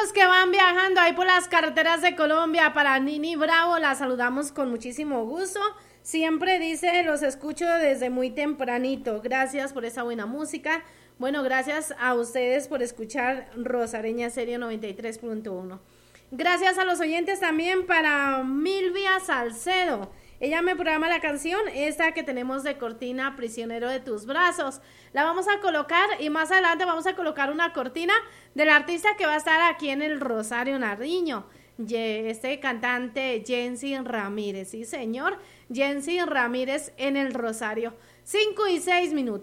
los que van viajando ahí por las carreteras de Colombia, para Nini Bravo, la saludamos con muchísimo gusto. Siempre dice, los escucho desde muy tempranito. Gracias por esa buena música. Bueno, gracias a ustedes por escuchar Rosareña Serio 93.1. Gracias a los oyentes también, para Milvia Salcedo. Ella me programa la canción, esta que tenemos de cortina, Prisionero de tus brazos. La vamos a colocar y más adelante vamos a colocar una cortina del artista que va a estar aquí en el Rosario Nariño. Este cantante Jensi Ramírez, sí señor, Jensi Ramírez en el Rosario. 5 y 6 minutos.